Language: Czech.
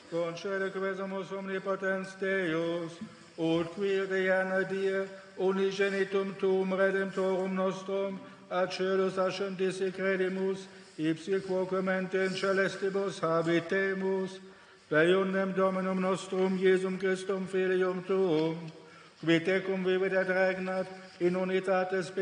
concede quesumus omnipotens Deus, ut qui reana die unigenitum tuum redemptorum nostrum, ad caelus ascendisse credimus, ipsi quoquam in celestibus habitemus, per iundem Dominum nostrum Iesum Christum Filium tuum, qui tecum vivit et regnat in unitatis